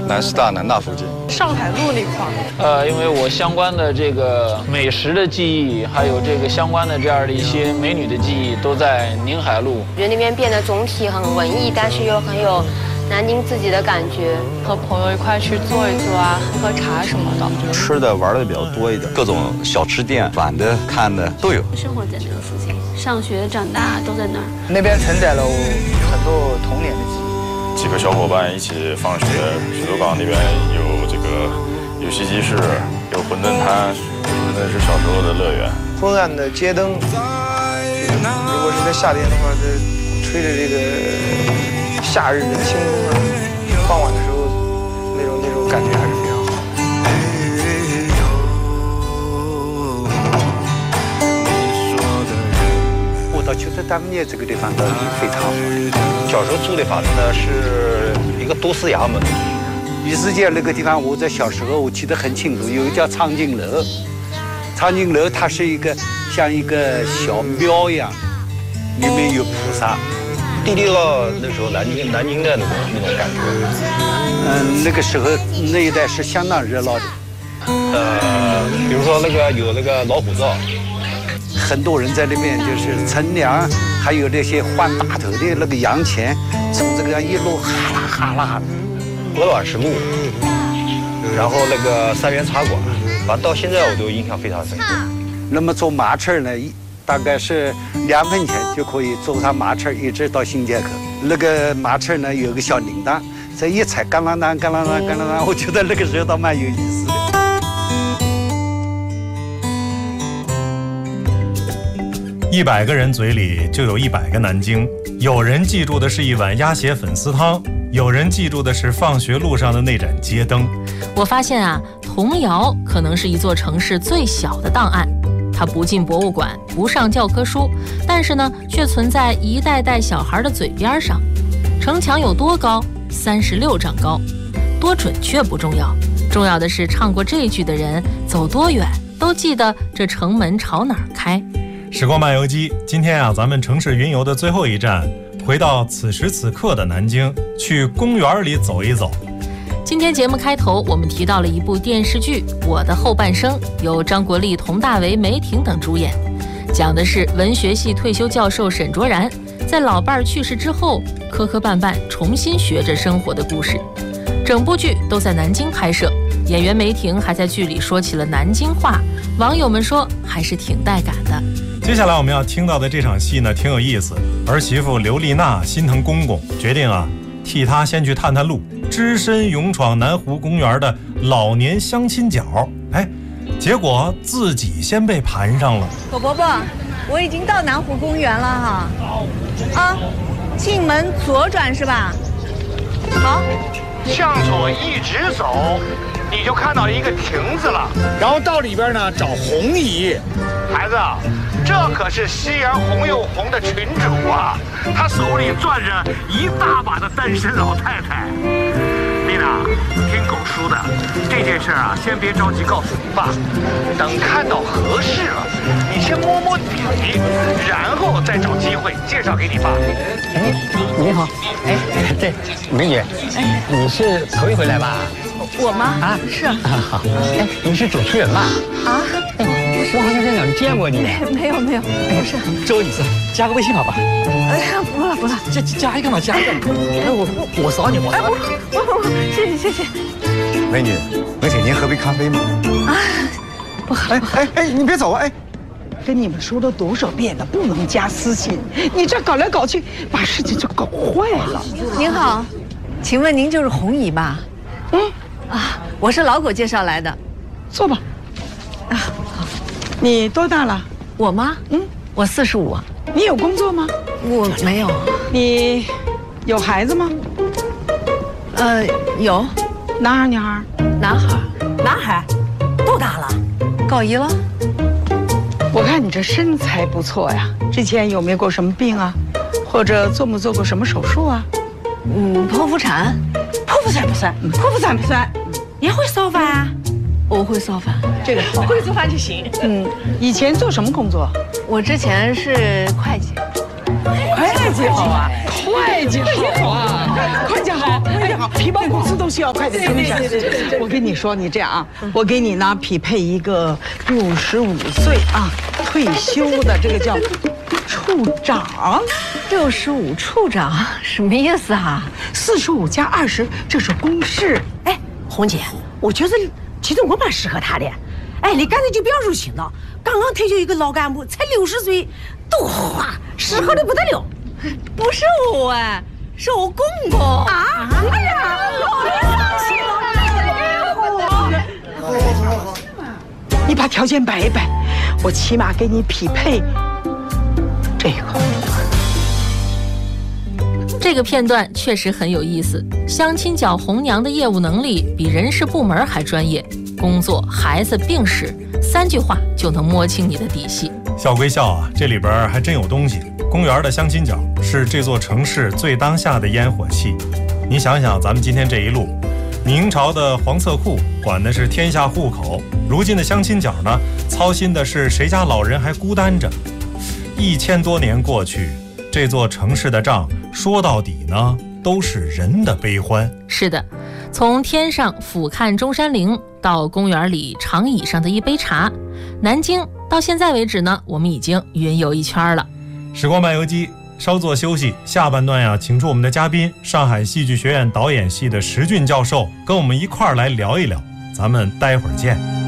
南师大南大附近。 上海路那块儿。 因为我相关的这个美食的记忆，还有这个相关的这样的一些美女的记忆，都在宁海路。 我觉得那边变得总体很文艺，但是又很有南京自己的感觉。 和朋友一块去坐一坐啊，喝喝茶什么的。 吃的玩的比较多一点，各种小吃店、玩的、看的都有。 生活在那个附近，上学长大都在那儿。 那边承载了我很多童年的记忆。 几个小伙伴一起放学，水族港那边有这个游戏机室，有馄饨摊，那是小时候的乐园。 昏暗的街灯，如果是在夏天的话，这吹着这个夏日的清风啊，傍晚的时候，那种感觉还是非常好。 我倒觉得大门街这个地方倒是非常好的。 小时候住的房子呢是一个都市衙门。 鱼市街那个地方，我在小时候我记得很清楚，有一个叫长颈楼。长颈楼它是一个像一个小庙一样，里面有菩萨。 第六个那时候南京的那种感觉。 那个时候那一带是相当热闹的。 比如说有那个老虎灶。 很多人在那边就是乘凉，还有那些换大头的那个洋钱，从这个一路哈啦哈啦的。 鹅卵石路，然后那个三元茶馆，反正到现在我都印象非常深刻。 那么坐马车呢，大概是2分钱就可以坐上马车一直到新街口。那个马车呢有个小铃铛，这一踩嘎啷当嘎啷当嘎啷当，我觉得那个时候倒蛮有意思的。 100个人嘴里就有100个南京，有人记住的是一碗鸭血粉丝汤，有人记住的是放学路上的那盏街灯。 我发现啊，童谣可能是一座城市最小的档案，它不进博物馆，不上教科书，但是呢，却存在一代代小孩的嘴边上。城墙有多高？36丈高。多准确不重要，重要的是唱过这句的人走多远，都记得这城门朝哪儿开。 时光漫游记，今天啊，咱们城市云游的最后一站，回到此时此刻的南京，去公园里走一走。 今天节目开头，我们提到了一部电视剧《我的后半生》，由张国立、佟大为、梅婷等主演，讲的是文学系退休教授沈卓然在老伴儿去世之后，磕磕绊绊重新学着生活的故事。整部剧都在南京拍摄，演员梅婷还在剧里说起了南京话，网友们说还是挺带感的。 接下来我们要听到的这场戏呢，挺有意思。儿媳妇刘丽娜心疼公公，决定啊替他先去探探路，只身勇闯南湖公园的老年相亲角。结果自己先被盘上了。 狗伯伯，我已经到南湖公园了哈。啊，进门左转是吧？好， 向左一直走，你就看到一个亭子了。然后到里边呢找红姨，孩子，这可是西安红又红的群主啊，他手里攥着一大把的单身老太太。丽娜，听狗叔的，这件事啊，先别着急告诉你爸，等看到合适了，你先摸摸底，然后再找机会介绍给你爸。 你好，对，美女，你是头一回来吧？ 我吗？ 啊， 是。 好，你是主持人吧？ 啊， 我好像在哪儿见过你。 没有，不是。 周女士，加个微信好吧？ 哎呀，不了。 加一个嘛，加一个。我扫你，我扫你。 谢谢。 美女，能请您喝杯咖啡吗？ 啊，不喝。 你别走啊！跟你们说了多少遍了，不能加私信。你这搞来搞去，把事情就搞坏了。 您好，请问您就是红姨吧？我是老狗介绍来的。 坐吧。啊，好。你多大了？ 我吗？我45。 你有工作吗？ 我没有。 你有孩子吗？ 有。 男孩女孩？ 男孩。男孩？多大了？高1了。 我看你这身材不错呀，之前有没有过什么病啊？或者做没做过什么手术啊？ 剖腹产。 剖腹产不算，剖腹产不算。 你还会烧饭啊？我会烧饭， 这个好，会做饭就行。以前做什么工作？ 我之前是会计。 会计好啊，会计好啊，会计好，会计好，皮包公司都需要会计精神。对。我跟你说，你这样啊，我给你呢匹配一个65岁啊退休的，这个叫处长。 65处长什么意思啊 ？45加20，这是公式。 哎，红姐，我觉得其实我蛮适合他的。哎，你干脆就不要入侵了。刚刚退休一个老干部，才60岁，多花，适合的不得了。 不是我哎，是我公公啊！哎呀，我别伤心了。你把条件摆一摆，我起码给你匹配这个。 这个片段确实很有意思，相亲角红娘的业务能力比人事部门还专业，工作、孩子、病史3句话就能摸清你的底细。 笑归笑啊，这里边还真有东西。公园的相亲角是这座城市最当下的烟火气。你想想，咱们今天这一路，明朝的黄册库管的是天下户口，如今的相亲角呢，操心的是谁家老人还孤单着。1000多年过去，这座城市的账说到底呢，都是人的悲欢。 是的，从天上俯瞰中山陵到公园里长椅上的一杯茶，南京到现在为止呢，我们已经云游一圈了。 时光漫游记稍作休息，下半段呀，请出我们的嘉宾，上海戏剧学院导演系的石俊教授，跟我们一块儿来聊一聊。咱们待会儿见。